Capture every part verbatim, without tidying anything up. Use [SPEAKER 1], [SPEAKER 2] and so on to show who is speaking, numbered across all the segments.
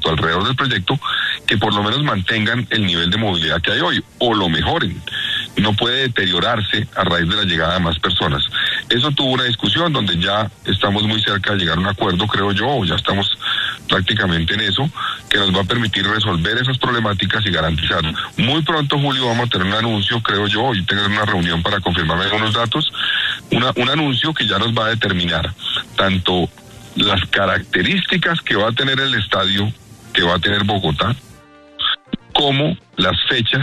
[SPEAKER 1] tecnológico alrededor del proyecto que por lo menos mantengan el nivel de movilidad que hay hoy o lo mejoren. No puede deteriorarse a raíz de la llegada de más personas. Eso tuvo una discusión donde ya estamos muy cerca de llegar a un acuerdo, creo yo, o ya estamos prácticamente en eso, que nos va a permitir resolver esas problemáticas y garantizar. Muy pronto, Julio, vamos a tener un anuncio, creo yo, hoy tener una reunión para confirmar algunos datos, una, un anuncio que ya nos va a determinar tanto las características que va a tener el estadio, que va a tener Bogotá, como las fechas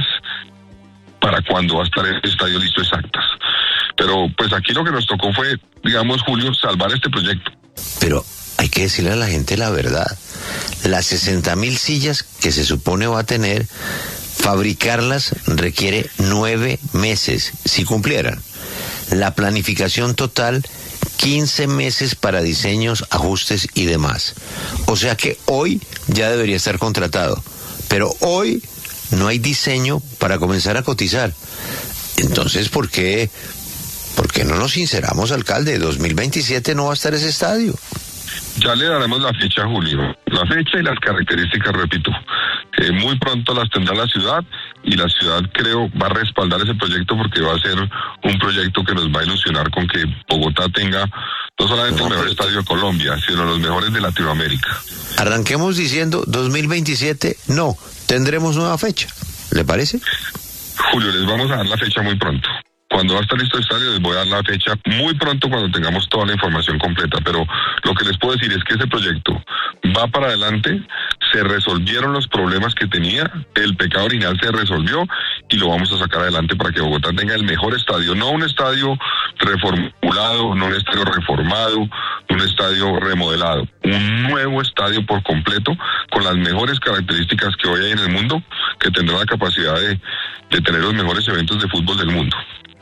[SPEAKER 1] para cuando va a estar el estadio listo exactas. Pero pues aquí lo que nos tocó fue, digamos, Julio, salvar este proyecto.
[SPEAKER 2] Pero hay que decirle a la gente la verdad. Las sesenta mil sillas que se supone va a tener, fabricarlas requiere nueve meses, si cumplieran. La planificación total, quince meses para diseños, ajustes y demás. O sea que hoy ya debería estar contratado. Pero hoy no hay diseño para comenzar a cotizar. Entonces, ¿por qué, por qué no nos sinceramos, alcalde? dos mil veintisiete no va a estar ese estadio.
[SPEAKER 1] Ya le daremos la fecha, Julio. La fecha y las características, repito, que muy pronto las tendrá la ciudad y la ciudad, creo, va a respaldar ese proyecto porque va a ser un proyecto que nos va a ilusionar con que Bogotá tenga no solamente no, el mejor estadio de Colombia, sino los mejores de Latinoamérica.
[SPEAKER 2] Arranquemos diciendo dos mil veintisiete, no, tendremos nueva fecha. ¿Le parece?
[SPEAKER 1] Julio, les vamos a dar la fecha muy pronto. Cuando va a estar listo el estadio les voy a dar la fecha muy pronto cuando tengamos toda la información completa, pero lo que les puedo decir es que ese proyecto va para adelante, se resolvieron los problemas que tenía, el pecado original se resolvió y lo vamos a sacar adelante para que Bogotá tenga el mejor estadio, no un estadio reformulado, no un estadio reformado, un estadio remodelado, un nuevo estadio por completo con las mejores características que hoy hay en el mundo, que tendrá la capacidad de, de tener los mejores eventos de fútbol del mundo.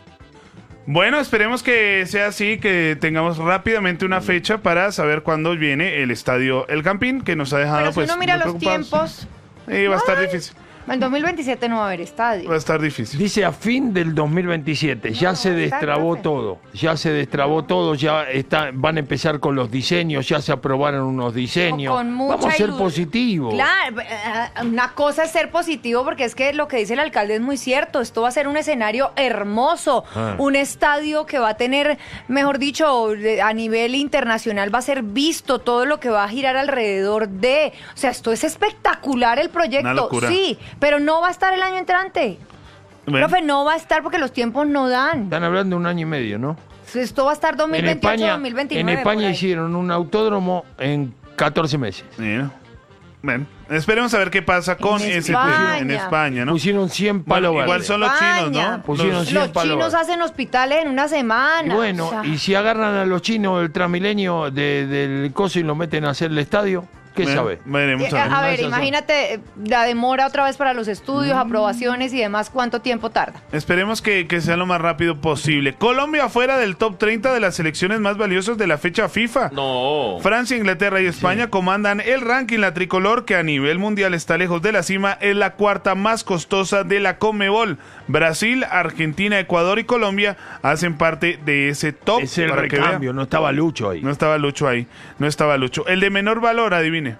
[SPEAKER 3] Bueno, esperemos que sea así, que tengamos rápidamente una fecha para saber cuándo viene el estadio El Campín, que nos ha dejado.
[SPEAKER 4] Pero si
[SPEAKER 3] pues
[SPEAKER 4] uno mira
[SPEAKER 3] muy
[SPEAKER 4] los tiempos,
[SPEAKER 3] sí, va a estar
[SPEAKER 4] ay,
[SPEAKER 3] difícil.
[SPEAKER 4] En dos mil veintisiete no va a haber estadio.
[SPEAKER 3] Va a estar difícil.
[SPEAKER 5] Dice a fin del dos mil veintisiete, ya
[SPEAKER 4] No,
[SPEAKER 5] se destrabó
[SPEAKER 4] está,
[SPEAKER 5] todo, ya se destrabó todo, ya está, van a empezar con los diseños, ya se aprobaron unos diseños.
[SPEAKER 4] Con mucha
[SPEAKER 5] Vamos a ser
[SPEAKER 4] ilus-
[SPEAKER 5] positivos.
[SPEAKER 4] Claro, eh, una cosa es ser positivo porque es que lo que dice el alcalde es muy cierto. Esto va a ser un escenario hermoso,
[SPEAKER 5] Ah.
[SPEAKER 4] un estadio que va a tener, mejor dicho, de- a nivel internacional va a ser visto todo lo que va a girar alrededor de. O sea, esto es espectacular el
[SPEAKER 3] Una
[SPEAKER 4] proyecto,
[SPEAKER 3] locura.
[SPEAKER 4] sí, pero no va a estar el año entrante.
[SPEAKER 3] Bueno.
[SPEAKER 4] Profe, no va a estar porque los tiempos no dan.
[SPEAKER 5] Están hablando de un año y medio, ¿no?
[SPEAKER 4] Esto va a estar dos mil
[SPEAKER 5] En
[SPEAKER 4] veintiocho,
[SPEAKER 5] España,
[SPEAKER 4] dos mil veintinueve.
[SPEAKER 5] en
[SPEAKER 4] por
[SPEAKER 5] España
[SPEAKER 4] ahí.
[SPEAKER 5] hicieron un autódromo en catorce meses.
[SPEAKER 3] Mira. Bueno, esperemos a ver qué pasa con
[SPEAKER 4] En
[SPEAKER 3] ese
[SPEAKER 4] España.
[SPEAKER 3] en España, ¿no?
[SPEAKER 5] Pusieron cien palos
[SPEAKER 3] Bueno, igual
[SPEAKER 5] verdes.
[SPEAKER 3] son los chinos,
[SPEAKER 4] España.
[SPEAKER 3] ¿no?
[SPEAKER 5] Pusieron
[SPEAKER 3] Los-
[SPEAKER 5] cien
[SPEAKER 4] Los
[SPEAKER 5] palos
[SPEAKER 4] chinos
[SPEAKER 5] verdes.
[SPEAKER 4] hacen hospitales en una
[SPEAKER 5] Y
[SPEAKER 4] semana.
[SPEAKER 5] bueno,
[SPEAKER 4] o sea.
[SPEAKER 5] y si agarran a los chinos del Transmilenio de- del coso y lo meten a hacer el estadio, ¿qué
[SPEAKER 3] Bueno,
[SPEAKER 5] sabe?
[SPEAKER 3] veremos
[SPEAKER 4] Eh,
[SPEAKER 3] a ver.
[SPEAKER 4] a ver,
[SPEAKER 5] Esas son-
[SPEAKER 4] imagínate eh, la demora otra vez para los estudios, aprobaciones y demás, ¿cuánto tiempo tarda?
[SPEAKER 3] Esperemos que, que sea lo más rápido posible. Colombia fuera del top treinta de las selecciones más valiosas de la fecha FIFA.
[SPEAKER 6] No.
[SPEAKER 3] Francia, Inglaterra y España comandan el ranking. La tricolor, que a nivel mundial está lejos de la cima, es la cuarta más costosa de la Conmebol. Brasil, Argentina, Ecuador y Colombia hacen parte de ese top.
[SPEAKER 5] Es el
[SPEAKER 3] para que vea.
[SPEAKER 5] recambio, no estaba Lucho ahí.
[SPEAKER 3] No estaba Lucho ahí, no estaba Lucho. El de menor valor, adivine.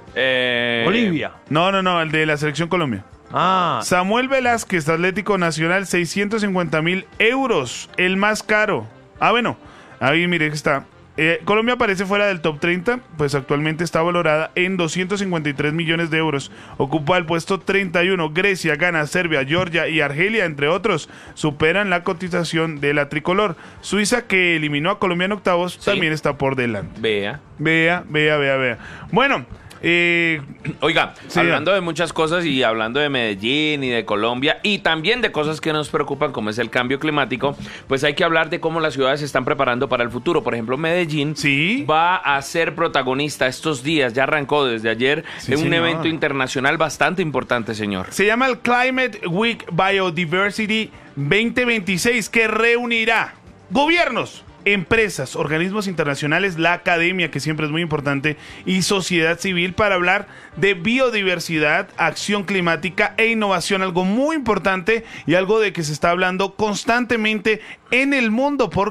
[SPEAKER 6] Eh,
[SPEAKER 5] Bolivia.
[SPEAKER 3] No, no, no, el de la selección Colombia.
[SPEAKER 5] Ah,
[SPEAKER 3] Samuel Velázquez, Atlético Nacional, seiscientos cincuenta mil euros, el más caro. Ah, bueno, ahí mire que está. Eh, Colombia aparece fuera del top treinta, pues actualmente está valorada en doscientos cincuenta y tres millones de euros. Ocupa el puesto treinta y uno. Grecia, Ghana, Serbia, Georgia y Argelia, entre otros, superan la cotización de la tricolor. Suiza, que eliminó a Colombia en octavos,
[SPEAKER 6] Sí.
[SPEAKER 3] también está por delante.
[SPEAKER 6] Vea.
[SPEAKER 3] Vea, vea, vea, vea. Bueno, eh,
[SPEAKER 6] Oiga,
[SPEAKER 3] Sí,
[SPEAKER 6] hablando de muchas cosas y hablando de Medellín y de Colombia y también de cosas que nos preocupan como es el cambio climático, pues hay que hablar de cómo las ciudades se están preparando para el futuro. Por ejemplo, Medellín
[SPEAKER 3] sí.
[SPEAKER 6] va a ser protagonista estos días, ya arrancó desde ayer,
[SPEAKER 3] Sí,
[SPEAKER 6] en un
[SPEAKER 3] señor.
[SPEAKER 6] evento internacional bastante importante, señor.
[SPEAKER 3] Se llama el Climate Week Biodiversity veinte veintiséis, que reunirá gobiernos, empresas, organismos internacionales, la academia, que siempre es muy importante, y sociedad civil para hablar de biodiversidad, acción climática e innovación, algo muy importante y algo de que se está hablando constantemente en el mundo, porque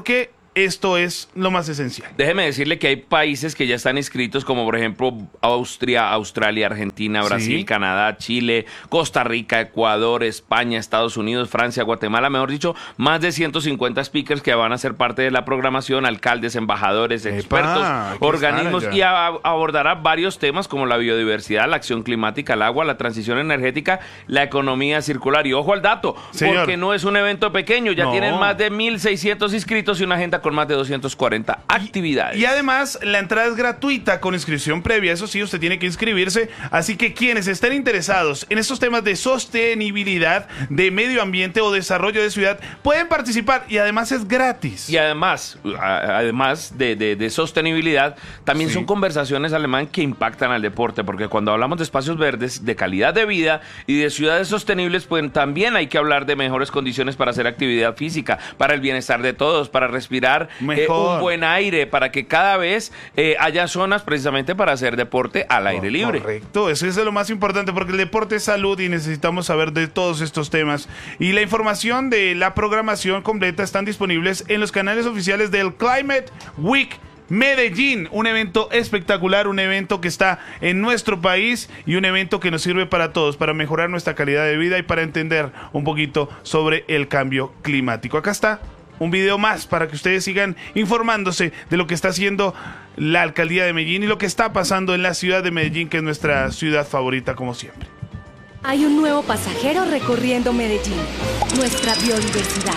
[SPEAKER 3] esto es lo más esencial.
[SPEAKER 6] Déjeme decirle que hay países que ya están inscritos, como por ejemplo Austria, Australia, Argentina, Brasil,
[SPEAKER 3] Sí.
[SPEAKER 6] Canadá, Chile, Costa Rica, Ecuador, España, Estados Unidos, Francia, Guatemala, mejor dicho, más de ciento cincuenta speakers que van a ser parte de la programación, alcaldes, embajadores,
[SPEAKER 3] Epa,
[SPEAKER 6] expertos,
[SPEAKER 3] hay que
[SPEAKER 6] organismos,
[SPEAKER 3] estar
[SPEAKER 6] y
[SPEAKER 3] allá.
[SPEAKER 6] a- abordará varios temas como la biodiversidad, la acción climática, el agua, la transición energética, la economía circular. Y ojo al dato,
[SPEAKER 3] Señor.
[SPEAKER 6] porque no es un evento pequeño, ya
[SPEAKER 3] No.
[SPEAKER 6] tienen más de mil seiscientos inscritos y una agenda con más de doscientas cuarenta actividades.
[SPEAKER 3] Y además, la entrada es gratuita con inscripción previa. Eso sí, usted tiene que inscribirse. Así que quienes estén interesados en estos temas de sostenibilidad, de medio ambiente o desarrollo de ciudad, pueden participar y además es gratis.
[SPEAKER 6] Y además, a- además de, de- de sostenibilidad, también
[SPEAKER 3] Sí.
[SPEAKER 6] son conversaciones, Alemán, que impactan al deporte, porque cuando hablamos de espacios verdes, de calidad de vida y de ciudades sostenibles, pues también hay que hablar de mejores condiciones para hacer actividad física, para el bienestar de todos, para respirar eh,
[SPEAKER 3] Mejor.
[SPEAKER 6] un buen aire, para que cada vez eh, haya zonas precisamente para hacer deporte al aire libre.
[SPEAKER 3] Correcto, eso es lo más importante porque el deporte es salud y necesitamos saber de todos estos temas. Y la información de la programación completa están disponibles en los canales oficiales del Climate Week Medellín, un evento espectacular, un evento que está en nuestro país y un evento que nos sirve para todos, para mejorar nuestra calidad de vida y para entender un poquito sobre el cambio climático. Acá está un video más para que ustedes sigan informándose de lo que está haciendo la alcaldía de Medellín y lo que está pasando en la ciudad de Medellín, que es nuestra ciudad favorita como siempre.
[SPEAKER 7] Hay un nuevo pasajero recorriendo Medellín, nuestra biodiversidad.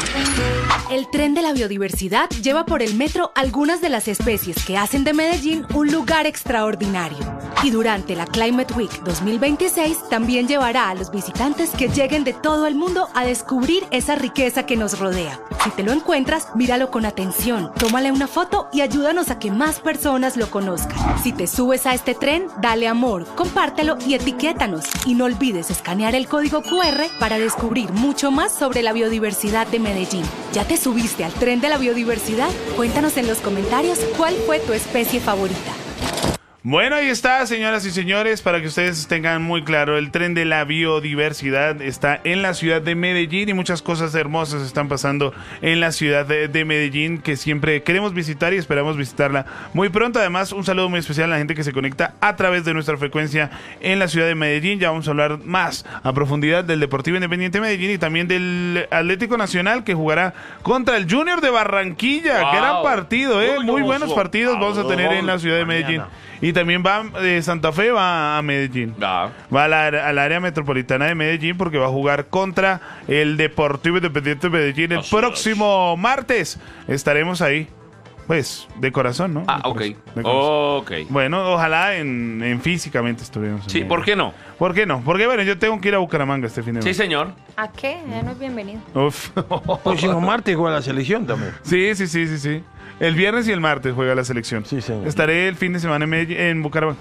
[SPEAKER 7] El tren de la biodiversidad lleva por el metro algunas de las especies que hacen de Medellín un lugar extraordinario. Y durante la Climate Week dos mil veintiséis también llevará a los visitantes que lleguen de todo el mundo a descubrir esa riqueza que nos rodea. Si te lo encuentras, míralo con atención, tómale una foto y ayúdanos a que más personas lo conozcan. Si te subes a este tren, dale amor, compártelo y etiquétanos. Y no olvides escanear el código cu erre para descubrir mucho más sobre la biodiversidad de Medellín. ¿Ya te subiste al tren de la biodiversidad? Cuéntanos en los comentarios cuál fue tu especie favorita.
[SPEAKER 3] Bueno, ahí está, señoras y señores, para que ustedes tengan muy claro, el tren de la biodiversidad está en la ciudad de Medellín y muchas cosas hermosas están pasando en la ciudad de, de Medellín que siempre queremos visitar y esperamos visitarla muy pronto. Además, un saludo muy especial a la gente que se conecta a través de nuestra frecuencia en la ciudad de Medellín. Ya vamos a hablar más a profundidad del Deportivo Independiente Medellín y también del Atlético Nacional que jugará contra el Junior de Barranquilla.
[SPEAKER 6] Wow.
[SPEAKER 3] Gran partido, ¿eh?
[SPEAKER 6] Uy,
[SPEAKER 3] Muy
[SPEAKER 6] no,
[SPEAKER 3] buenos
[SPEAKER 6] so-
[SPEAKER 3] partidos vamos a tener en la ciudad de Medellín.
[SPEAKER 5] Mañana.
[SPEAKER 3] Y también va de Santa Fe, va a Medellín.
[SPEAKER 6] Ah.
[SPEAKER 3] Va a la- al área metropolitana de Medellín porque va a jugar contra el Deportivo Independiente de Medellín el
[SPEAKER 6] Así
[SPEAKER 3] próximo martes. Estaremos ahí, pues, de corazón, ¿no?
[SPEAKER 6] Ah,
[SPEAKER 3] De
[SPEAKER 6] ok.
[SPEAKER 3] corazón, de corazón.
[SPEAKER 6] Ok.
[SPEAKER 3] Bueno, ojalá en, en físicamente estuviéramos. en
[SPEAKER 6] Sí,
[SPEAKER 3] Medellín.
[SPEAKER 6] ¿por qué no?
[SPEAKER 3] ¿Por qué no? Porque, bueno, yo tengo que ir a Bucaramanga este fin de
[SPEAKER 6] Sí,
[SPEAKER 3] semana.
[SPEAKER 6] señor.
[SPEAKER 4] ¿A qué? Ya no es bienvenido.
[SPEAKER 3] Uf.
[SPEAKER 5] Próximo martes juega la selección también.
[SPEAKER 3] Sí, sí, sí, sí, sí. El viernes y el martes juega la selección.
[SPEAKER 5] Sí, señor.
[SPEAKER 3] Estaré el fin de semana en, Medellín, en Bucaramanga.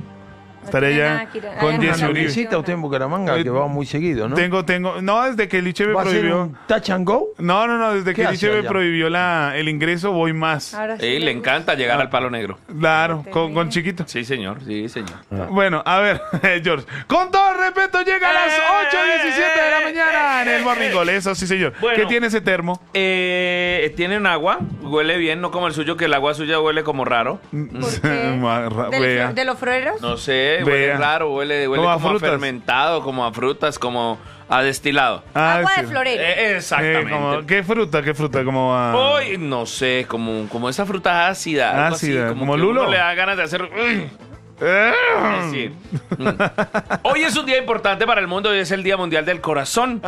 [SPEAKER 4] No
[SPEAKER 3] Estaré
[SPEAKER 4] tiene
[SPEAKER 3] allá
[SPEAKER 4] nada que ir a-
[SPEAKER 3] con
[SPEAKER 4] Ay,
[SPEAKER 3] Jesse
[SPEAKER 4] no,
[SPEAKER 3] Uribe.
[SPEAKER 5] Visita usted en Bucaramanga,
[SPEAKER 3] Eh,
[SPEAKER 5] que va muy seguido, ¿no?
[SPEAKER 3] Tengo, tengo. No, desde que el Liche me
[SPEAKER 5] ¿Va a ser
[SPEAKER 3] prohibió.
[SPEAKER 5] un touch and go?
[SPEAKER 3] No, no, no, desde que
[SPEAKER 5] ¿Qué
[SPEAKER 3] el Liche
[SPEAKER 5] hace
[SPEAKER 3] me
[SPEAKER 5] allá?
[SPEAKER 3] prohibió la, el ingreso, voy más.
[SPEAKER 4] Ahora sí
[SPEAKER 6] Eh, le
[SPEAKER 4] le
[SPEAKER 6] encanta llegar al palo negro.
[SPEAKER 3] Claro, con, con chiquito.
[SPEAKER 6] Sí, señor. Sí, señor.
[SPEAKER 3] Bueno, a ver, George. Con todo respeto, llega a las ocho diecisiete de la mañana en el Morning Call. Eso sí, señor.
[SPEAKER 6] Bueno.
[SPEAKER 3] ¿Qué tiene ese termo?
[SPEAKER 6] Eh, ¿Tienen agua? Huele bien, no como el suyo, que el agua suya huele como raro.
[SPEAKER 4] ¿Por qué?
[SPEAKER 3] Ma- ra-
[SPEAKER 4] ¿Del-
[SPEAKER 3] vea.
[SPEAKER 4] ¿De los floreros?
[SPEAKER 6] No sé,
[SPEAKER 3] Vea.
[SPEAKER 6] huele raro, huele, huele
[SPEAKER 3] Como a
[SPEAKER 6] como, a,
[SPEAKER 3] frutas.
[SPEAKER 6] fermentado, como a frutas, como a destilado.
[SPEAKER 3] Ah,
[SPEAKER 4] Agua
[SPEAKER 3] sí.
[SPEAKER 4] de florero.
[SPEAKER 6] Eh,
[SPEAKER 3] Eh,
[SPEAKER 6] exactamente.
[SPEAKER 3] como- ¿Qué fruta? ¿Qué fruta? Como a...
[SPEAKER 6] Hoy, no sé, como, como esa fruta ácida. algo así,
[SPEAKER 3] Ácida, como
[SPEAKER 6] que
[SPEAKER 3] lulo.
[SPEAKER 6] uno le da ganas de hacer...
[SPEAKER 3] Eh.
[SPEAKER 6] Sí. Mm. Hoy es un día importante para el mundo y es el Día Mundial del Corazón.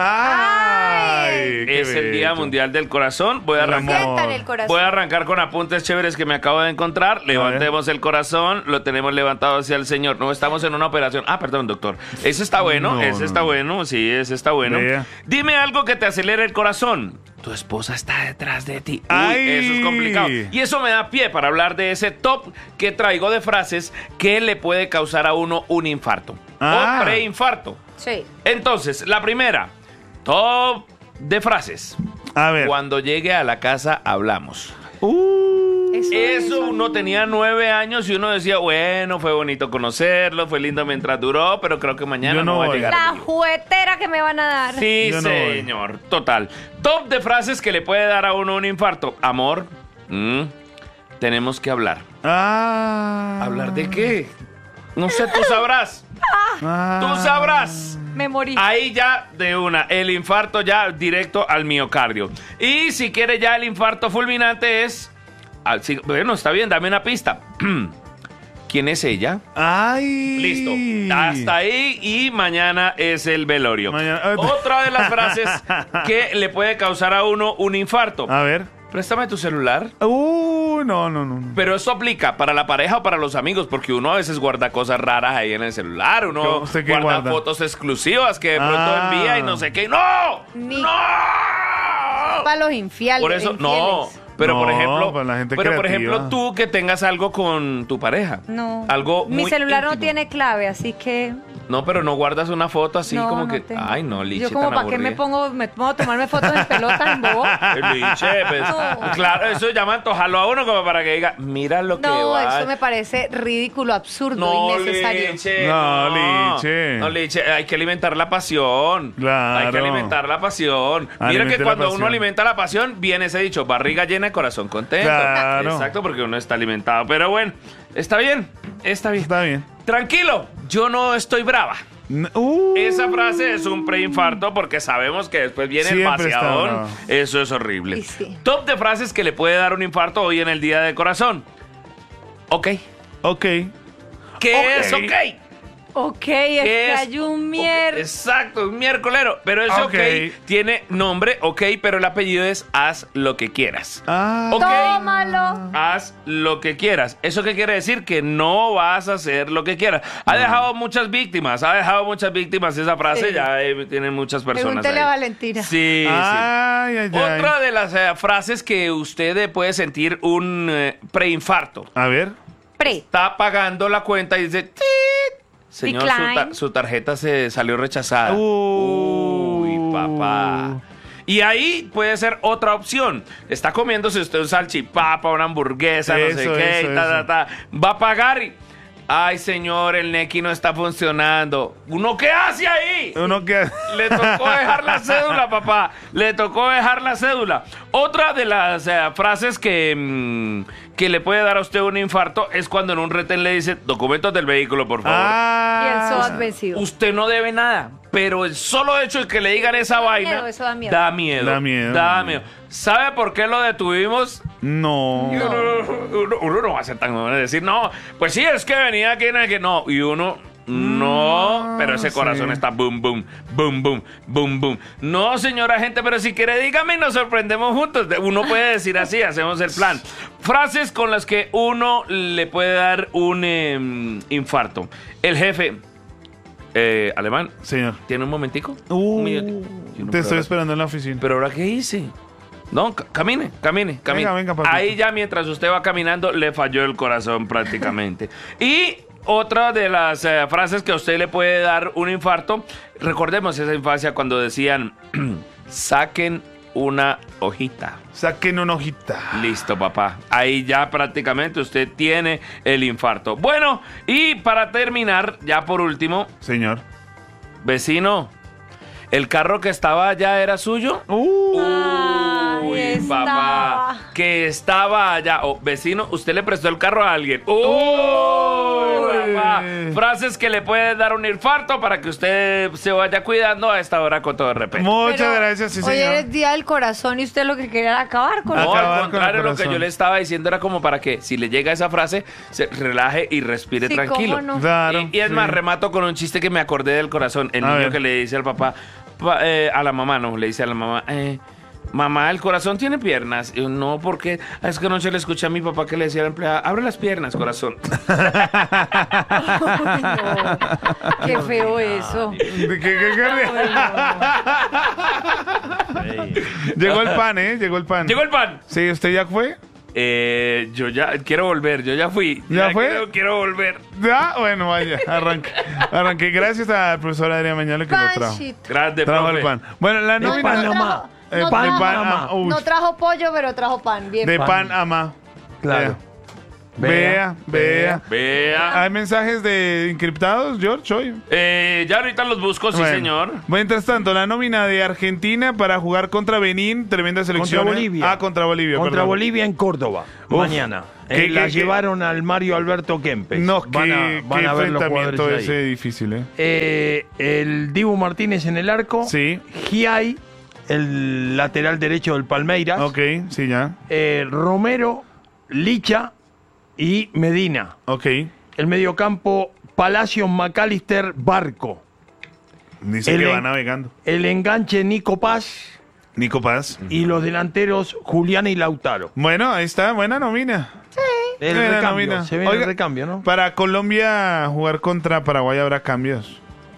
[SPEAKER 3] ¡Ay! qué
[SPEAKER 6] Es el Día
[SPEAKER 3] bello.
[SPEAKER 6] Mundial del Corazón. Voy a
[SPEAKER 3] El
[SPEAKER 6] arrancar.
[SPEAKER 3] amor.
[SPEAKER 4] Sientan el corazón.
[SPEAKER 6] Voy a arrancar con apuntes chéveres que me acabo de encontrar. Levantemos el corazón, lo tenemos levantado hacia el Señor. No estamos en una operación. Ah, perdón, doctor. Ese está bueno,
[SPEAKER 3] No,
[SPEAKER 6] ese
[SPEAKER 3] no,
[SPEAKER 6] está
[SPEAKER 3] no.
[SPEAKER 6] bueno, sí, ese está bueno.
[SPEAKER 3] Vea.
[SPEAKER 6] Dime algo que te acelere el corazón. Tu esposa está detrás de ti. Uy,
[SPEAKER 3] Ay.
[SPEAKER 6] eso es complicado. Y eso me da pie para hablar de ese top que traigo de frases que le puede causar a uno un infarto
[SPEAKER 3] Ah.
[SPEAKER 6] o preinfarto.
[SPEAKER 4] Sí.
[SPEAKER 6] Entonces, la primera, top de frases.
[SPEAKER 3] A ver.
[SPEAKER 6] Cuando llegue a la casa hablamos.
[SPEAKER 3] Uh,
[SPEAKER 4] Eso,
[SPEAKER 6] Eso uno tenía nueve años y uno decía, bueno, fue bonito conocerlo, fue lindo mientras duró, pero creo que mañana
[SPEAKER 3] Yo
[SPEAKER 6] no,
[SPEAKER 3] no
[SPEAKER 6] va a
[SPEAKER 3] voy.
[SPEAKER 6] llegar.
[SPEAKER 4] La
[SPEAKER 6] vivo".
[SPEAKER 4] juguetera que me van a dar.
[SPEAKER 6] Sí,
[SPEAKER 3] Yo no voy.
[SPEAKER 6] señor, total. Top de frases que le puede dar a uno un infarto. Amor, Mm, tenemos que hablar.
[SPEAKER 3] Ah.
[SPEAKER 6] ¿Hablar de qué? No sé, tú sabrás.
[SPEAKER 3] Ah.
[SPEAKER 6] Tú sabrás.
[SPEAKER 4] Me morí.
[SPEAKER 6] Ahí ya de una, el infarto ya directo al miocardio. Y si quiere ya el infarto fulminante es... al- si- bueno, está bien, dame una pista. ¿Quién es ella?
[SPEAKER 3] Ay.
[SPEAKER 6] Listo. Hasta ahí y mañana es el velorio.
[SPEAKER 3] Mañana-
[SPEAKER 6] Otra de las frases que le puede causar a uno un infarto.
[SPEAKER 3] A ver.
[SPEAKER 6] Préstame tu celular.
[SPEAKER 3] Uh, no, no, no. no.
[SPEAKER 6] Pero eso aplica para la pareja o para los amigos, porque uno a veces guarda cosas raras ahí en el celular, uno
[SPEAKER 3] ¿Usted qué
[SPEAKER 6] guarda,
[SPEAKER 3] guarda?
[SPEAKER 6] fotos exclusivas que de pronto
[SPEAKER 3] Ah.
[SPEAKER 6] envía y no sé qué. ¡No!
[SPEAKER 4] Ni-
[SPEAKER 6] ¡No!
[SPEAKER 4] Para los infieles.
[SPEAKER 6] Por eso, no.
[SPEAKER 4] infieles.
[SPEAKER 6] Pero por
[SPEAKER 3] No,
[SPEAKER 6] ejemplo,
[SPEAKER 3] para la gente
[SPEAKER 6] pero por
[SPEAKER 3] creativa.
[SPEAKER 6] ejemplo, tú que tengas algo con tu pareja.
[SPEAKER 4] No.
[SPEAKER 6] Algo
[SPEAKER 4] Mi
[SPEAKER 6] muy
[SPEAKER 4] celular no
[SPEAKER 6] íntimo.
[SPEAKER 4] tiene clave, así que.
[SPEAKER 6] No, pero no guardas una foto así
[SPEAKER 4] no,
[SPEAKER 6] como
[SPEAKER 4] no
[SPEAKER 6] que.
[SPEAKER 4] tengo.
[SPEAKER 6] Ay, no, Liche,
[SPEAKER 4] Yo como
[SPEAKER 6] tan
[SPEAKER 4] para qué me
[SPEAKER 6] aburrida.
[SPEAKER 4] pongo, me pongo a tomarme fotos en pelota en bobo.
[SPEAKER 6] Eh, Liche, pues,
[SPEAKER 4] No.
[SPEAKER 6] claro, eso llama antojarlo a uno como para que diga, mira lo que
[SPEAKER 4] No,
[SPEAKER 6] va.
[SPEAKER 4] eso me parece ridículo, absurdo,
[SPEAKER 6] No,
[SPEAKER 4] innecesario.
[SPEAKER 6] Liche,
[SPEAKER 3] No,
[SPEAKER 6] no,
[SPEAKER 3] Liche.
[SPEAKER 6] No, Liche, hay que alimentar la pasión.
[SPEAKER 3] Claro.
[SPEAKER 6] Hay que alimentar la pasión. Mira
[SPEAKER 3] Alimente
[SPEAKER 6] que
[SPEAKER 3] la
[SPEAKER 6] cuando
[SPEAKER 3] pasión.
[SPEAKER 6] uno alimenta la pasión, viene ese dicho, barriga llena y corazón contento.
[SPEAKER 3] Claro.
[SPEAKER 6] Exacto, porque uno está alimentado. Pero bueno, está bien, está bien.
[SPEAKER 3] Está bien.
[SPEAKER 6] Tranquilo, yo no estoy brava.
[SPEAKER 3] N- Uh.
[SPEAKER 6] Esa frase es un preinfarto porque sabemos que después viene el
[SPEAKER 3] Siempre está
[SPEAKER 6] vaciadón.
[SPEAKER 3] bravo.
[SPEAKER 6] Eso es horrible.
[SPEAKER 4] Y sí.
[SPEAKER 6] Top de frases que le puede dar un infarto hoy en el Día del Corazón. Ok.
[SPEAKER 3] Ok.
[SPEAKER 6] ¿Qué
[SPEAKER 3] Ok.
[SPEAKER 6] es ok?
[SPEAKER 4] Ok, es que
[SPEAKER 6] es?
[SPEAKER 4] hay un
[SPEAKER 6] Ok,
[SPEAKER 4] mierda.
[SPEAKER 6] Exacto, un miércolero. Pero ese ok.
[SPEAKER 3] Ok.
[SPEAKER 6] tiene nombre, ok, pero el apellido es haz lo que quieras.
[SPEAKER 3] Ah.
[SPEAKER 6] Ok.
[SPEAKER 4] Tómalo.
[SPEAKER 6] Haz lo que quieras. ¿Eso qué quiere decir? Que no vas a hacer lo que quieras. Ha dejado muchas víctimas, ha dejado muchas víctimas esa frase,
[SPEAKER 4] Sí.
[SPEAKER 6] ya eh, tienen muchas personas.
[SPEAKER 4] Pregúntele
[SPEAKER 6] ahí.
[SPEAKER 4] a Valentina.
[SPEAKER 6] Sí, sí.
[SPEAKER 3] Ay, ay, ay.
[SPEAKER 6] Otra de las eh, frases que usted eh, puede sentir un eh, preinfarto.
[SPEAKER 3] A ver.
[SPEAKER 4] Pre.
[SPEAKER 6] Está pagando la cuenta y dice, "Tit". Señor, su,
[SPEAKER 4] Decline.
[SPEAKER 6] ta- su tarjeta se salió rechazada.
[SPEAKER 3] Uh.
[SPEAKER 6] Uy, papá. Y ahí puede ser otra opción. Está comiéndose usted un salchipapa, una hamburguesa, no sé
[SPEAKER 3] Eso,
[SPEAKER 6] qué,
[SPEAKER 3] eso,
[SPEAKER 6] y ta,
[SPEAKER 3] eso.
[SPEAKER 6] ta, ta. Va a pagar y... Ay, señor, el Nequi no está funcionando. ¿Uno qué hace ahí?
[SPEAKER 3] Uno que.
[SPEAKER 6] Le tocó dejar la cédula, papá. Le tocó dejar la cédula. Otra de las eh, frases que, mm, que le puede dar a usted un infarto es cuando en un retén le dice documentos del vehículo, por favor.
[SPEAKER 3] Ah.
[SPEAKER 4] Y el SOAT vencido.
[SPEAKER 6] Usted no debe nada, pero el solo hecho de que le digan esa
[SPEAKER 4] Da
[SPEAKER 6] vaina
[SPEAKER 4] miedo, eso da miedo.
[SPEAKER 6] da miedo.
[SPEAKER 3] Da miedo.
[SPEAKER 6] Da miedo. ¿Sabe por qué lo detuvimos?
[SPEAKER 3] No.
[SPEAKER 6] Y uno, uno- uno no va a ser tan bueno de decir, no, pues sí, es que venía aquí, no, que no. Y uno, no, pero ese corazón
[SPEAKER 3] sí.
[SPEAKER 6] está boom, boom, boom, boom, boom, boom. No, señora gente, pero si quiere, dígame y nos sorprendemos juntos. Uno puede decir así, hacemos el plan. Frases con las que uno le puede dar un eh, infarto. El jefe, eh, alemán,
[SPEAKER 3] Señor.
[SPEAKER 6] ¿tiene un momentico?
[SPEAKER 3] Uh,
[SPEAKER 6] Un minutico. Y uno,
[SPEAKER 3] te estoy
[SPEAKER 6] pero-
[SPEAKER 3] esperando en la oficina.
[SPEAKER 6] pero ahora, ¿qué hice? No, ca- camine, camine, camine.
[SPEAKER 3] Venga, venga, papito.
[SPEAKER 6] Ahí ya mientras usted va caminando, le falló el corazón prácticamente. Y otra de las eh, frases que a usted le puede dar un infarto, recordemos esa infancia cuando decían, saquen una hojita.
[SPEAKER 3] Saquen una hojita.
[SPEAKER 6] Listo, papá. Ahí ya prácticamente usted tiene el infarto. Bueno, y para terminar, ya por último,
[SPEAKER 3] Señor.
[SPEAKER 6] vecino, ¿el carro que estaba allá era suyo?
[SPEAKER 3] Uh.
[SPEAKER 6] Uy,
[SPEAKER 4] Ay,
[SPEAKER 6] papá,
[SPEAKER 4] estaba.
[SPEAKER 6] que estaba allá. Oh, vecino, usted le prestó el carro a alguien. Uy, papá. Frases que le pueden dar un infarto para que usted se vaya cuidando a esta hora con todo respeto.
[SPEAKER 3] Muchas
[SPEAKER 4] Pero
[SPEAKER 3] gracias, sí,
[SPEAKER 4] hoy
[SPEAKER 3] señor.
[SPEAKER 4] es Día del Corazón y usted lo que quería era acabar con
[SPEAKER 6] No,
[SPEAKER 3] Acabar con
[SPEAKER 6] al
[SPEAKER 3] el
[SPEAKER 6] contrario, lo que
[SPEAKER 3] corazón.
[SPEAKER 6] yo le estaba diciendo era como para que si le llega esa frase, se relaje y respire
[SPEAKER 4] Sí,
[SPEAKER 6] tranquilo.
[SPEAKER 4] cómo no.
[SPEAKER 3] Claro.
[SPEAKER 6] Y, y es
[SPEAKER 3] sí.
[SPEAKER 6] más, remato con un chiste que me acordé del corazón. El
[SPEAKER 3] A
[SPEAKER 6] niño
[SPEAKER 3] ver.
[SPEAKER 6] que le dice al papá, pa- eh, a la mamá, no, le dice a la mamá, eh, mamá, el corazón tiene piernas. Y yo, no, porque es que anoche le escuché a mi papá que le decía a la empleada, abre las piernas, corazón.
[SPEAKER 4] Ay, no. Qué feo eso.
[SPEAKER 3] ¿De qué- qué- qué- Llegó el pan, ¿eh? Llegó el pan.
[SPEAKER 6] Llegó el pan.
[SPEAKER 3] Sí, ¿usted ya fue?
[SPEAKER 6] Eh, yo ya quiero volver, yo ya fui.
[SPEAKER 3] ¿Ya fue?
[SPEAKER 6] Quiero, quiero volver.
[SPEAKER 3] Ah, bueno, vaya, arranque. Arranqué gracias al profesor Adrián Mañalo que lo trajo.
[SPEAKER 4] Panchito.
[SPEAKER 6] Gracias,
[SPEAKER 3] Trajo
[SPEAKER 6] profe.
[SPEAKER 3] el pan. Bueno, la
[SPEAKER 4] No,
[SPEAKER 3] nómina...
[SPEAKER 4] no
[SPEAKER 5] Panamá.
[SPEAKER 4] trajo-
[SPEAKER 3] Eh,
[SPEAKER 4] no
[SPEAKER 3] de
[SPEAKER 4] trajo-
[SPEAKER 3] pan, ah, uy,
[SPEAKER 4] no trajo pollo, pero trajo pan. Bien.
[SPEAKER 3] de
[SPEAKER 4] pan.
[SPEAKER 3] pan ama.
[SPEAKER 5] Claro.
[SPEAKER 3] Ya. Vea, vea.
[SPEAKER 6] Vea.
[SPEAKER 3] ¿Hay mensajes de encriptados, George, hoy?
[SPEAKER 6] Eh, ya ahorita los busco, sí,
[SPEAKER 3] Bueno.
[SPEAKER 6] señor.
[SPEAKER 3] Mientras tanto, la nómina de Argentina para jugar contra Benín, tremenda selección.
[SPEAKER 5] Contra
[SPEAKER 3] ¿eh?
[SPEAKER 5] Bolivia.
[SPEAKER 3] Ah, contra Bolivia,
[SPEAKER 5] Contra
[SPEAKER 3] perdón.
[SPEAKER 5] Bolivia en Córdoba,
[SPEAKER 3] Uf.
[SPEAKER 5] mañana.
[SPEAKER 3] ¿Qué-
[SPEAKER 5] Eh, la
[SPEAKER 3] qué-
[SPEAKER 5] llevaron al Mario Alberto Kempes.
[SPEAKER 3] No,
[SPEAKER 5] van
[SPEAKER 3] qué,
[SPEAKER 5] a, van
[SPEAKER 3] qué
[SPEAKER 5] a ver los
[SPEAKER 3] enfrentamiento
[SPEAKER 5] jugadores
[SPEAKER 3] ese
[SPEAKER 5] ahí.
[SPEAKER 3] difícil, ¿eh?
[SPEAKER 5] Eh, el Dibu Martínez en el arco.
[SPEAKER 3] Sí.
[SPEAKER 5] Giai, el lateral derecho del Palmeiras.
[SPEAKER 3] Ok, sí, ya.
[SPEAKER 5] Eh, Romero, Licha y Medina.
[SPEAKER 3] Ok.
[SPEAKER 5] El mediocampo, Palacios, McAllister, Barco.
[SPEAKER 3] Dice
[SPEAKER 5] El
[SPEAKER 3] que
[SPEAKER 5] en-
[SPEAKER 3] va navegando.
[SPEAKER 5] El enganche, Nico Paz.
[SPEAKER 3] Nico Paz.
[SPEAKER 5] Y los delanteros, Julián y Lautaro.
[SPEAKER 3] Bueno, ahí está, buena nómina.
[SPEAKER 5] El
[SPEAKER 3] Buena
[SPEAKER 5] recambio,
[SPEAKER 3] nómina.
[SPEAKER 5] se viene
[SPEAKER 3] Oiga,
[SPEAKER 5] el recambio, ¿no?
[SPEAKER 3] Para Colombia jugar contra Paraguay habrá cambios.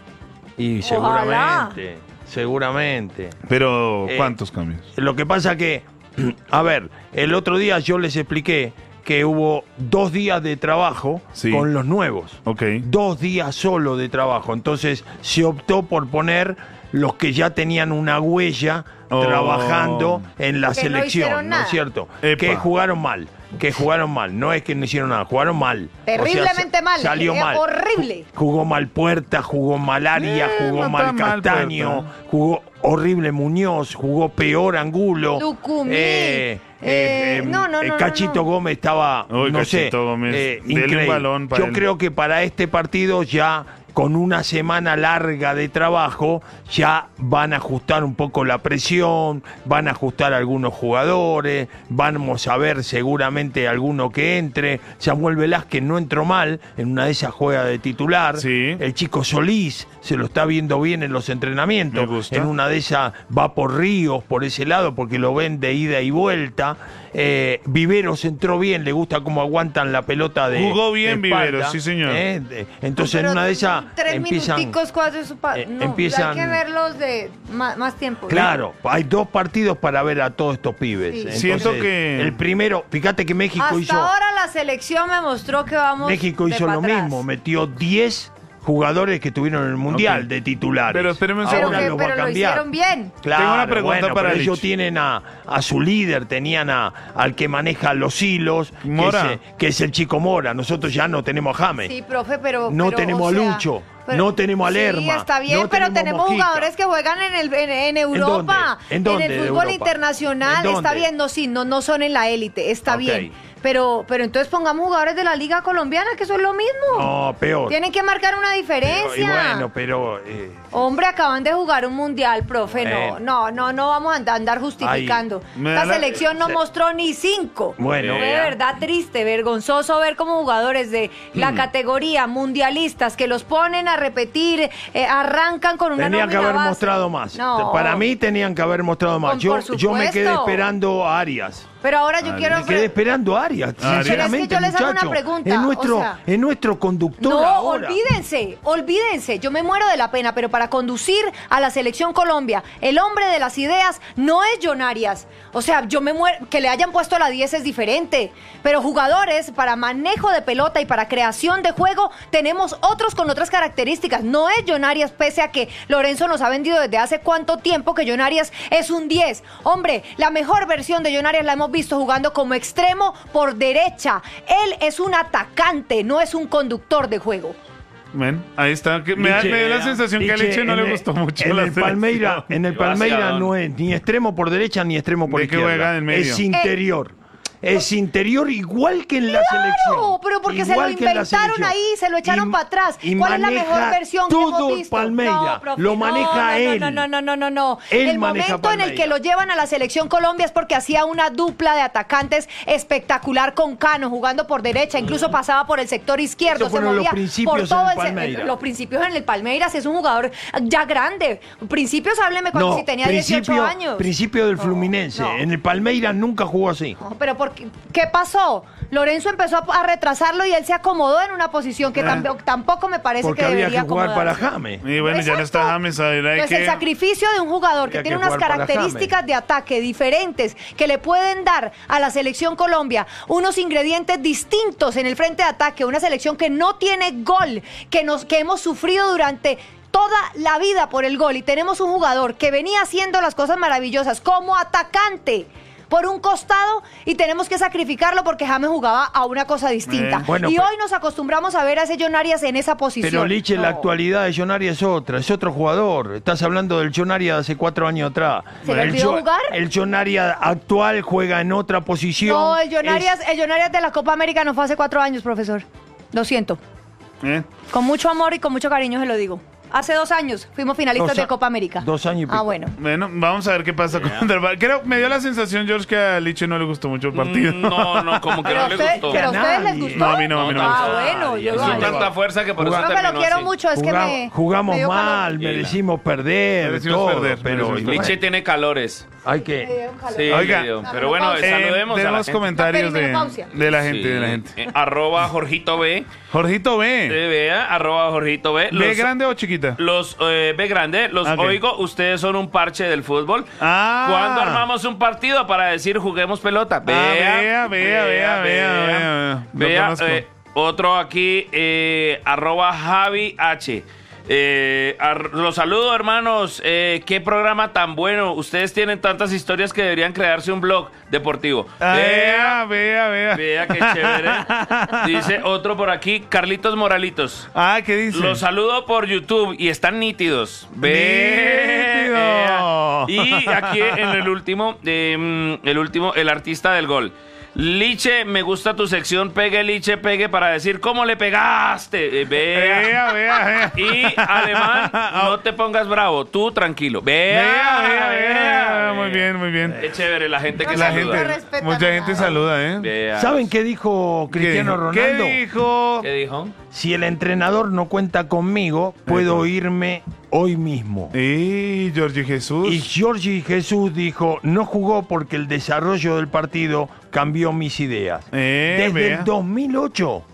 [SPEAKER 5] Y seguramente, seguramente.
[SPEAKER 3] Pero,
[SPEAKER 5] Eh,
[SPEAKER 3] ¿cuántos cambios?
[SPEAKER 5] Lo que pasa que, a ver, el otro día yo les expliqué que hubo dos días de trabajo
[SPEAKER 3] Sí.
[SPEAKER 5] con los nuevos.
[SPEAKER 3] Ok.
[SPEAKER 5] Dos días solo de trabajo. Entonces se optó por poner los que ya tenían una huella
[SPEAKER 3] Oh.
[SPEAKER 5] trabajando en la
[SPEAKER 4] Que no
[SPEAKER 5] selección,
[SPEAKER 4] hicieron
[SPEAKER 5] ¿no,
[SPEAKER 4] nada.
[SPEAKER 5] es cierto?
[SPEAKER 3] Epa.
[SPEAKER 5] Que jugaron mal. Que jugaron mal, no es que no hicieron nada, jugaron mal.
[SPEAKER 4] Terriblemente
[SPEAKER 5] sa-
[SPEAKER 4] mal,
[SPEAKER 5] Salió
[SPEAKER 4] eh,
[SPEAKER 5] mal.
[SPEAKER 4] horrible.
[SPEAKER 5] Jugó mal Puerta, jugó mal Aria,
[SPEAKER 3] Eh,
[SPEAKER 5] jugó
[SPEAKER 3] no
[SPEAKER 5] mal
[SPEAKER 3] está mal
[SPEAKER 5] Castaño,
[SPEAKER 3] Puerta.
[SPEAKER 5] jugó horrible Muñoz, jugó peor Angulo.
[SPEAKER 4] Lucumí.
[SPEAKER 5] Eh,
[SPEAKER 4] Eh,
[SPEAKER 5] eh,
[SPEAKER 4] no, no,
[SPEAKER 5] eh,
[SPEAKER 4] no, no,
[SPEAKER 5] Cachito
[SPEAKER 4] no.
[SPEAKER 5] Gómez estaba,
[SPEAKER 3] Uy,
[SPEAKER 5] no sé,
[SPEAKER 3] Cachito Gómez,
[SPEAKER 5] eh,
[SPEAKER 3] dele un
[SPEAKER 5] increíble.
[SPEAKER 3] balón para
[SPEAKER 5] Yo
[SPEAKER 3] él.
[SPEAKER 5] creo que para este partido ya con una semana larga de trabajo ya van a ajustar un poco la presión, van a ajustar algunos jugadores, vamos a ver seguramente alguno que entre. Samuel Velázquez no entró mal, en una de esas juega de titular.
[SPEAKER 3] Sí.
[SPEAKER 5] El chico Solís se lo está viendo bien en los entrenamientos.
[SPEAKER 3] Me gusta.
[SPEAKER 5] En una de esas va por Ríos, por ese lado, porque lo ven de ida y vuelta. Eh, Viveros entró bien, le gusta cómo aguantan la pelota de
[SPEAKER 3] Jugó bien
[SPEAKER 5] de espalda,
[SPEAKER 3] Viveros, sí, señor.
[SPEAKER 5] ¿eh? De- Entonces
[SPEAKER 4] Pero
[SPEAKER 5] en una de esas
[SPEAKER 4] Tres
[SPEAKER 5] empiezan...
[SPEAKER 4] minuticos, cuatro, su pa-
[SPEAKER 5] eh,
[SPEAKER 4] no,
[SPEAKER 5] empiezan-
[SPEAKER 4] hay que verlos de más, más tiempo.
[SPEAKER 5] Claro, hay dos partidos para ver a todos estos pibes.
[SPEAKER 4] Sí.
[SPEAKER 5] Entonces,
[SPEAKER 3] Siento que-
[SPEAKER 5] el primero, fíjate que México
[SPEAKER 4] Hasta
[SPEAKER 5] hizo
[SPEAKER 4] ahora la selección me mostró que vamos
[SPEAKER 5] México
[SPEAKER 4] de
[SPEAKER 5] hizo
[SPEAKER 4] pa'
[SPEAKER 5] lo
[SPEAKER 4] atrás.
[SPEAKER 5] mismo, metió diez jugadores que tuvieron en el mundial
[SPEAKER 3] Ok.
[SPEAKER 5] de titulares.
[SPEAKER 3] Pero espéreme un
[SPEAKER 4] Pero,
[SPEAKER 3] segundo.
[SPEAKER 5] Ahora
[SPEAKER 4] que-
[SPEAKER 5] los va a
[SPEAKER 4] pero lo
[SPEAKER 5] cambiar.
[SPEAKER 4] hicieron bien.
[SPEAKER 5] Claro,
[SPEAKER 3] Tengo una pregunta
[SPEAKER 5] bueno,
[SPEAKER 3] para
[SPEAKER 5] pero ellos
[SPEAKER 3] Lich.
[SPEAKER 5] tienen a, a su líder, tenían a, al que maneja los hilos, que
[SPEAKER 3] Mora.
[SPEAKER 5] es, que es el chico Mora. Nosotros ya no tenemos a James.
[SPEAKER 4] Sí, profe, pero...
[SPEAKER 5] No
[SPEAKER 4] pero,
[SPEAKER 5] tenemos
[SPEAKER 4] o
[SPEAKER 5] a
[SPEAKER 4] sea,
[SPEAKER 5] Lucho,
[SPEAKER 4] pero-
[SPEAKER 5] no tenemos a Lerma,
[SPEAKER 4] Sí, está bien,
[SPEAKER 5] no
[SPEAKER 4] pero
[SPEAKER 5] tenemos
[SPEAKER 4] tenemos
[SPEAKER 5] Mojica.
[SPEAKER 4] jugadores que juegan en, el, en, en Europa.
[SPEAKER 5] dónde? ¿En dónde
[SPEAKER 4] el
[SPEAKER 5] de
[SPEAKER 4] fútbol
[SPEAKER 5] Europa?
[SPEAKER 4] internacional.
[SPEAKER 5] ¿En
[SPEAKER 4] Está
[SPEAKER 5] dónde?
[SPEAKER 4] bien, no, sí, no, no son en la élite, está
[SPEAKER 5] Ok.
[SPEAKER 4] bien. Pero, pero entonces pongamos jugadores de la Liga Colombiana, que eso es lo mismo.
[SPEAKER 5] No, peor.
[SPEAKER 4] Tienen que marcar una
[SPEAKER 5] Pero-
[SPEAKER 4] diferencia.
[SPEAKER 5] y bueno, pero... eh,
[SPEAKER 4] Hombre, acaban de jugar un mundial, profe.
[SPEAKER 5] Bueno.
[SPEAKER 4] No, no, no, no vamos a and- andar justificando.
[SPEAKER 3] Ay, me
[SPEAKER 4] Esta
[SPEAKER 3] da la-
[SPEAKER 4] selección no
[SPEAKER 5] se-
[SPEAKER 4] mostró ni cinco.
[SPEAKER 5] Bueno.
[SPEAKER 4] Fue de verdad triste, vergonzoso ver como jugadores de la
[SPEAKER 5] Hmm.
[SPEAKER 4] categoría mundialistas que los ponen a repetir, eh, arrancan con una
[SPEAKER 5] Tenían que
[SPEAKER 4] nómina
[SPEAKER 5] haber
[SPEAKER 4] base.
[SPEAKER 5] mostrado más.
[SPEAKER 4] No.
[SPEAKER 5] Para mí tenían que haber mostrado más.
[SPEAKER 4] Por-
[SPEAKER 5] Yo,
[SPEAKER 4] por
[SPEAKER 5] yo me quedé
[SPEAKER 4] supuesto.
[SPEAKER 5] esperando a Arias.
[SPEAKER 4] Pero ahora yo
[SPEAKER 3] Ah,
[SPEAKER 4] quiero...
[SPEAKER 5] Me quedé esperando a Arias,
[SPEAKER 3] Arias.
[SPEAKER 5] sinceramente,
[SPEAKER 4] Pero es que yo les hago una
[SPEAKER 5] muchacho.
[SPEAKER 4] pregunta,
[SPEAKER 5] Es nuestro,
[SPEAKER 4] o sea-
[SPEAKER 5] es nuestro conductor
[SPEAKER 4] No,
[SPEAKER 5] ahora.
[SPEAKER 4] olvídense, olvídense. Yo me muero de la pena, pero para conducir a la selección Colombia, el hombre de las ideas no es John Arias. O sea, yo me muero, que le hayan puesto la diez es diferente. Pero jugadores para manejo de pelota y para creación de juego, tenemos otros con otras características. No es John Arias, pese a que Lorenzo nos ha vendido desde hace cuánto tiempo que John Arias es un diez. Hombre, la mejor versión de John Arias la hemos visto jugando como extremo por derecha. Él es un atacante, no es un conductor de juego.
[SPEAKER 3] Ven, ahí está. Que me, da,
[SPEAKER 5] Liche,
[SPEAKER 3] me dio la
[SPEAKER 5] eh,
[SPEAKER 3] sensación que a
[SPEAKER 5] Liche,
[SPEAKER 3] Liche no
[SPEAKER 5] en
[SPEAKER 3] le
[SPEAKER 5] el-
[SPEAKER 3] gustó mucho
[SPEAKER 5] En
[SPEAKER 3] la
[SPEAKER 5] el Palmeira,
[SPEAKER 3] selección.
[SPEAKER 5] en el
[SPEAKER 6] ¿Y va hacia
[SPEAKER 5] Palmeira
[SPEAKER 6] dónde?
[SPEAKER 5] no es ni extremo por derecha ni extremo por
[SPEAKER 3] ¿De qué
[SPEAKER 5] izquierda.
[SPEAKER 3] juega en el medio?
[SPEAKER 5] Es interior. Es interior igual que en la selección.
[SPEAKER 4] Claro, pero porque se lo
[SPEAKER 5] Igual que en la
[SPEAKER 4] inventaron
[SPEAKER 5] selección.
[SPEAKER 4] ahí, se lo echaron
[SPEAKER 5] Y-
[SPEAKER 4] para atrás.
[SPEAKER 5] y
[SPEAKER 4] ¿Cuál es la
[SPEAKER 5] maneja
[SPEAKER 4] mejor versión que
[SPEAKER 5] todo
[SPEAKER 4] hemos
[SPEAKER 5] el
[SPEAKER 4] visto?
[SPEAKER 5] Palmeira.
[SPEAKER 4] No, profe,
[SPEAKER 5] Lo
[SPEAKER 4] no,
[SPEAKER 5] maneja
[SPEAKER 4] no,
[SPEAKER 5] él.
[SPEAKER 4] No, no, no, no, no, no.
[SPEAKER 5] Él
[SPEAKER 4] el
[SPEAKER 5] maneja
[SPEAKER 4] momento en el
[SPEAKER 5] Palmeira.
[SPEAKER 4] que lo llevan a la selección Colombia es porque hacía una dupla de atacantes espectacular con Cano, jugando por derecha, incluso pasaba por el sector izquierdo,
[SPEAKER 5] Esos
[SPEAKER 4] se
[SPEAKER 5] fueron los
[SPEAKER 4] movía
[SPEAKER 5] principios
[SPEAKER 4] por todo
[SPEAKER 5] en el
[SPEAKER 4] el se-
[SPEAKER 5] Palmeiras.
[SPEAKER 4] Los principios en el Palmeiras, es un jugador ya grande. Principios, hábleme cuando
[SPEAKER 5] No,
[SPEAKER 4] si tenía
[SPEAKER 5] principio,
[SPEAKER 4] dieciocho años.
[SPEAKER 5] principio del
[SPEAKER 4] No,
[SPEAKER 5] Fluminense.
[SPEAKER 4] no.
[SPEAKER 5] En el Palmeiras nunca jugó así.
[SPEAKER 4] No, pero ¿por qué, ¿qué pasó? Lorenzo empezó a, a retrasarlo y él se acomodó en una posición que
[SPEAKER 3] Eh.
[SPEAKER 4] tampoco, tampoco me parece
[SPEAKER 5] Porque
[SPEAKER 4] que
[SPEAKER 5] había
[SPEAKER 4] debería
[SPEAKER 5] que jugar para
[SPEAKER 4] acomodarse.
[SPEAKER 5] James.
[SPEAKER 3] Y bueno, ya no
[SPEAKER 4] Exacto.
[SPEAKER 3] está James, ahora hay
[SPEAKER 4] Pues
[SPEAKER 3] que...
[SPEAKER 4] el sacrificio de un jugador que
[SPEAKER 5] Había
[SPEAKER 4] tiene
[SPEAKER 5] que
[SPEAKER 4] unas
[SPEAKER 5] jugar para
[SPEAKER 4] características de ataque diferentes que le pueden dar a la selección Colombia unos ingredientes distintos en el frente de ataque, una selección que no tiene gol, que nos que hemos sufrido durante toda la vida por el gol y tenemos un jugador que venía haciendo las cosas maravillosas como atacante. por un costado y tenemos que sacrificarlo porque James jugaba a una cosa distinta.
[SPEAKER 3] Eh,
[SPEAKER 5] bueno,
[SPEAKER 4] y
[SPEAKER 5] pero-
[SPEAKER 4] hoy nos acostumbramos a ver a ese John Arias en esa posición.
[SPEAKER 5] Pero Liche, la
[SPEAKER 4] No.
[SPEAKER 5] actualidad de John Arias es otra, es otro jugador. Estás hablando del John Arias de hace cuatro años atrás.
[SPEAKER 4] ¿Se le
[SPEAKER 5] el
[SPEAKER 4] olvidó
[SPEAKER 5] Jo-
[SPEAKER 4] jugar?
[SPEAKER 5] El John Arias actual juega en otra posición.
[SPEAKER 4] No, el John
[SPEAKER 5] Es-
[SPEAKER 4] Arias, el John Arias de la Copa América no fue hace cuatro años, profesor. Lo siento.
[SPEAKER 3] ¿Eh?
[SPEAKER 4] Con mucho amor y con mucho cariño se lo digo. Hace dos años fuimos finalistas
[SPEAKER 5] Dos a-
[SPEAKER 4] de Copa América.
[SPEAKER 5] dos años y
[SPEAKER 4] Ah,
[SPEAKER 5] pico.
[SPEAKER 4] bueno.
[SPEAKER 3] Bueno, vamos a ver qué pasa contra el Bar- Creo, me dio la sensación, George, que a Liche no le gustó mucho el partido.
[SPEAKER 6] Mm, No, no, como que
[SPEAKER 4] Pero,
[SPEAKER 6] no le
[SPEAKER 4] usted-
[SPEAKER 6] gustó.
[SPEAKER 4] pero a ustedes les
[SPEAKER 5] Nadie.
[SPEAKER 4] gustó.
[SPEAKER 3] No, a mí no, a mí no me
[SPEAKER 4] Ah,
[SPEAKER 3] gustó.
[SPEAKER 4] bueno, yo
[SPEAKER 6] Hizo
[SPEAKER 4] lo
[SPEAKER 6] tanta fuerza que por eso
[SPEAKER 4] Creo que lo
[SPEAKER 6] terminó
[SPEAKER 4] quiero
[SPEAKER 6] así.
[SPEAKER 4] mucho, es que
[SPEAKER 5] Juga-
[SPEAKER 4] me.
[SPEAKER 5] jugamos
[SPEAKER 4] me dio calor.
[SPEAKER 5] mal, merecimos perder,
[SPEAKER 3] Merecimos
[SPEAKER 5] todo,
[SPEAKER 3] perder,
[SPEAKER 5] pero
[SPEAKER 3] merecimos
[SPEAKER 5] igual,
[SPEAKER 6] Liche tiene calores.
[SPEAKER 5] hay
[SPEAKER 4] Me
[SPEAKER 5] que...
[SPEAKER 4] dio calor.
[SPEAKER 6] Sí,
[SPEAKER 3] Oiga,
[SPEAKER 6] le dio.
[SPEAKER 4] la
[SPEAKER 6] Pero bueno,
[SPEAKER 4] menopausia.
[SPEAKER 6] saludemos a la
[SPEAKER 3] tenemos
[SPEAKER 6] gente.
[SPEAKER 3] comentarios
[SPEAKER 4] La
[SPEAKER 3] de,
[SPEAKER 4] perimenopausia.
[SPEAKER 3] de la gente,
[SPEAKER 6] Sí.
[SPEAKER 3] de la gente.
[SPEAKER 6] Eh, arroba Jorgito B.
[SPEAKER 3] Jorgito
[SPEAKER 6] Eh,
[SPEAKER 3] B.
[SPEAKER 6] vea, arroba Jorgito B.
[SPEAKER 3] ¿B
[SPEAKER 6] Los-
[SPEAKER 3] grande o chiquita?
[SPEAKER 6] Los eh, B grande, los
[SPEAKER 3] Ok.
[SPEAKER 6] oigo, ustedes son un parche del fútbol.
[SPEAKER 3] Ah.
[SPEAKER 6] ¿Cuándo armamos un partido para decir juguemos pelota? Vea,
[SPEAKER 3] vea, vea, vea, vea, vea. Lo
[SPEAKER 6] Vea,
[SPEAKER 3] conozco.
[SPEAKER 6] eh, otro aquí, eh, arroba Javi H. Eh, ar- los saludo, hermanos. Eh, qué programa tan bueno. Ustedes tienen tantas historias que deberían crearse un blog deportivo.
[SPEAKER 3] Ah, Vea, vea, vea.
[SPEAKER 6] Vea qué chévere. Dice otro por aquí, Carlitos Moralitos.
[SPEAKER 3] Ah, ¿qué dice?
[SPEAKER 6] Los saludo por YouTube y están nítidos.
[SPEAKER 3] Nítido.
[SPEAKER 6] Vea. Y aquí en el último, eh, el último, el artista del gol. Liche, me gusta tu sección, pegue, Liche, pegue, para decir cómo le pegaste. Eh, vea.
[SPEAKER 3] Vea, vea, vea.
[SPEAKER 6] Y Alemán, no te pongas bravo, tú tranquilo. Vea,
[SPEAKER 3] Vea, vea, vea.
[SPEAKER 6] vea.
[SPEAKER 3] Muy bien, muy bien.
[SPEAKER 6] Qué chévere la gente que
[SPEAKER 3] La
[SPEAKER 6] saluda.
[SPEAKER 3] gente,
[SPEAKER 4] respetan
[SPEAKER 3] mucha
[SPEAKER 4] nada.
[SPEAKER 3] gente saluda, ¿eh?
[SPEAKER 6] Vea.
[SPEAKER 5] ¿Saben qué dijo
[SPEAKER 3] ¿Qué
[SPEAKER 5] Cristiano
[SPEAKER 3] dijo?
[SPEAKER 5] Ronaldo?
[SPEAKER 3] ¿Qué dijo?
[SPEAKER 6] ¿Qué dijo?
[SPEAKER 5] Si el entrenador no cuenta conmigo, puedo
[SPEAKER 3] Epa.
[SPEAKER 5] irme hoy mismo.
[SPEAKER 3] Y Jorge Jesús.
[SPEAKER 5] Y Jorge Jesús dijo, no jugó porque el desarrollo del partido cambió mis ideas.
[SPEAKER 3] Eh,
[SPEAKER 5] Desde
[SPEAKER 3] vea.
[SPEAKER 5] el dos mil ocho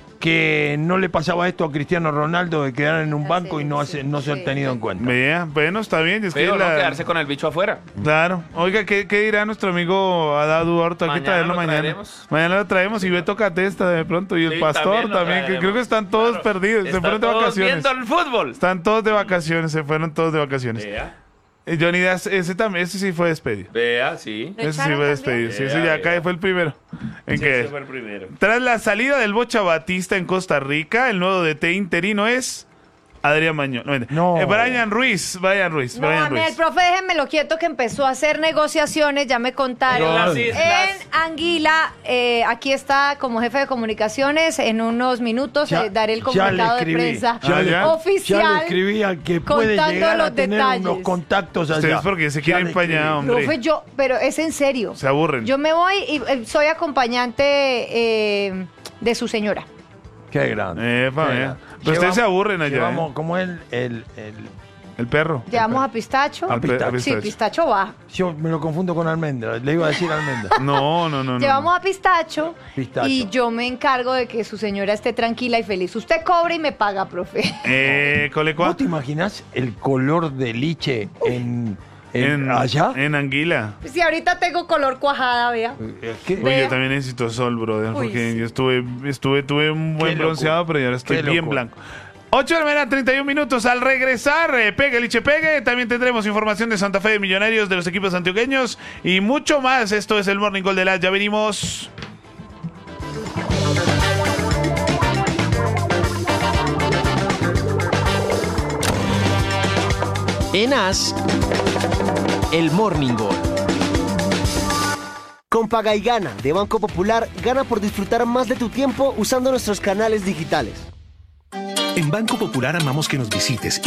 [SPEAKER 5] que no le pasaba esto a Cristiano Ronaldo de quedar en un banco y no, hace, no ser
[SPEAKER 4] Sí.
[SPEAKER 5] tenido en cuenta.
[SPEAKER 3] Vea, bueno, está bien. Es que
[SPEAKER 6] Pero no
[SPEAKER 3] la-
[SPEAKER 6] quedarse con el bicho afuera.
[SPEAKER 3] Claro. Oiga, ¿qué, qué dirá nuestro amigo Adá Duarte? Hay que
[SPEAKER 6] Mañana
[SPEAKER 3] traerlo
[SPEAKER 6] lo
[SPEAKER 3] mañana.
[SPEAKER 6] traeremos.
[SPEAKER 3] Mañana lo traemos y Beto Catesta de pronto. Y el
[SPEAKER 6] Sí,
[SPEAKER 3] pastor
[SPEAKER 6] también lo
[SPEAKER 3] también, que
[SPEAKER 6] traeremos.
[SPEAKER 3] creo que están todos
[SPEAKER 6] Claro.
[SPEAKER 3] perdidos. Se
[SPEAKER 6] Están
[SPEAKER 3] fueron de
[SPEAKER 6] todos
[SPEAKER 3] vacaciones.
[SPEAKER 6] viendo el fútbol.
[SPEAKER 3] Están todos de vacaciones, se fueron todos de vacaciones.
[SPEAKER 6] Vea,
[SPEAKER 3] Eh, Johnny Das, ese también, ese sí fue despedido.
[SPEAKER 6] vea, sí.
[SPEAKER 4] ¿Lo
[SPEAKER 3] Ese sí
[SPEAKER 4] echaron
[SPEAKER 3] fue
[SPEAKER 4] también?
[SPEAKER 3] despedido. Sí, ese
[SPEAKER 6] Vea,
[SPEAKER 3] ya
[SPEAKER 6] vea.
[SPEAKER 3] acá fue el primero. ¿En
[SPEAKER 6] Sí,
[SPEAKER 3] qué?
[SPEAKER 6] ese fue el primero.
[SPEAKER 3] Tras la salida del Bocha Batista en Costa Rica, el nuevo D T interino es Adrián Mañón. No,
[SPEAKER 5] No.
[SPEAKER 3] Eh, Brian Ruiz. Brian Ruiz.
[SPEAKER 4] No,
[SPEAKER 3] Brian
[SPEAKER 4] a mí el
[SPEAKER 3] Ruiz.
[SPEAKER 4] profe déjenmelo quieto que empezó a hacer negociaciones, ya me contaron.
[SPEAKER 6] En las
[SPEAKER 5] No.
[SPEAKER 6] islas.
[SPEAKER 4] En Anguila, eh, aquí está como jefe de comunicaciones. En unos minutos
[SPEAKER 5] Ya-
[SPEAKER 4] eh, daré el
[SPEAKER 5] ya
[SPEAKER 4] comunicado
[SPEAKER 5] le
[SPEAKER 4] de
[SPEAKER 5] escribí,
[SPEAKER 4] prensa
[SPEAKER 3] ya le- ya
[SPEAKER 4] oficial.
[SPEAKER 5] Ya le escribí al que puede
[SPEAKER 4] contando
[SPEAKER 5] llegar a
[SPEAKER 4] los
[SPEAKER 5] tener
[SPEAKER 4] detalles.
[SPEAKER 5] unos contactos allá.
[SPEAKER 3] Ustedes porque se
[SPEAKER 5] Ya
[SPEAKER 3] quieren
[SPEAKER 5] le
[SPEAKER 3] empañar,
[SPEAKER 5] escribí.
[SPEAKER 3] hombre.
[SPEAKER 4] Profe, yo, pero es en serio.
[SPEAKER 3] Se aburren.
[SPEAKER 4] Yo me voy y eh, soy acompañante eh, de su señora.
[SPEAKER 5] Qué grande.
[SPEAKER 3] Epa,
[SPEAKER 5] Qué
[SPEAKER 3] vea.
[SPEAKER 5] grande.
[SPEAKER 3] Pero ustedes
[SPEAKER 5] Llevamos-
[SPEAKER 3] se aburren allá,
[SPEAKER 5] Llevamos
[SPEAKER 3] ¿eh?
[SPEAKER 5] como el, el, el-
[SPEAKER 3] El perro.
[SPEAKER 4] Llevamos a Pistacho.
[SPEAKER 3] Al pe- a
[SPEAKER 5] pistacho.
[SPEAKER 4] Sí,
[SPEAKER 3] pistacho.
[SPEAKER 4] Pistacho va.
[SPEAKER 5] Yo me lo confundo con almendra. Le iba a decir almendra.
[SPEAKER 3] No, no, no. no,
[SPEAKER 4] Llevamos
[SPEAKER 3] no.
[SPEAKER 4] a Pistacho,
[SPEAKER 5] Pistacho.
[SPEAKER 4] y yo me encargo de que su señora esté tranquila y feliz. Usted cobra y me paga, profe.
[SPEAKER 3] Eh,
[SPEAKER 5] ¿Vos
[SPEAKER 3] Colecua.
[SPEAKER 5] te imaginas el color de liche en, en,
[SPEAKER 3] En,
[SPEAKER 5] allá?
[SPEAKER 3] En Anguila.
[SPEAKER 4] Si ahorita tengo color cuajada, vea.
[SPEAKER 5] Eh, ¿qué?
[SPEAKER 3] Uy,
[SPEAKER 4] Vea.
[SPEAKER 3] yo también necesito sol, brother,
[SPEAKER 4] Uy,
[SPEAKER 3] porque
[SPEAKER 4] sí.
[SPEAKER 3] yo estuve, estuve, tuve un buen
[SPEAKER 5] locura.
[SPEAKER 3] bronceado, pero ya ahora estoy
[SPEAKER 5] Qué
[SPEAKER 3] bien
[SPEAKER 5] locura.
[SPEAKER 3] blanco. ocho de la mañana, treinta y un minutos. Al regresar, eh, pegue, liche, pegue. También tendremos información de Santa Fe de Millonarios, de los equipos antioqueños y mucho más. Esto es el Morning Call de las. Ya venimos.
[SPEAKER 8] En As, el Morning Call. Con Paga y Gana de Banco Popular, gana por disfrutar más de tu tiempo usando nuestros canales digitales.
[SPEAKER 9] En Banco Popular amamos que nos visites